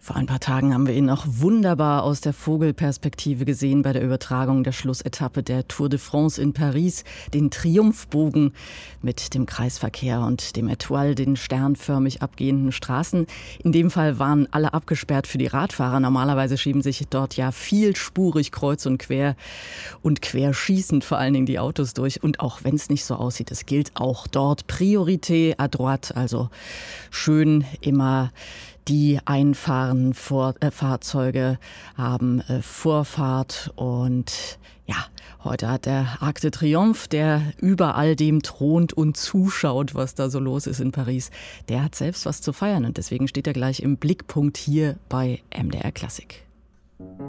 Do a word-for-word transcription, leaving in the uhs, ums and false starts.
Vor ein paar Tagen haben wir ihn noch wunderbar aus der Vogelperspektive gesehen bei der Übertragung der Schlussetappe der Tour de France in Paris, den Triumphbogen mit dem Kreisverkehr und dem Étoile, den sternförmig abgehenden Straßen. In dem Fall waren alle abgesperrt für die Radfahrer. Normalerweise schieben sich dort ja vielspurig kreuz und quer und querschießend vor allen Dingen die Autos durch. Und auch wenn es nicht so aussieht, es gilt auch dort Priorité à droite, also schön immer die einfahrenden Vor- äh, Fahrzeuge haben äh, Vorfahrt. Und ja, heute hat der Arc de Triomphe, der über all dem thront und zuschaut, was da so los ist in Paris, der hat selbst was zu feiern. Und deswegen steht er gleich im Blickpunkt hier bei M D R Klassik.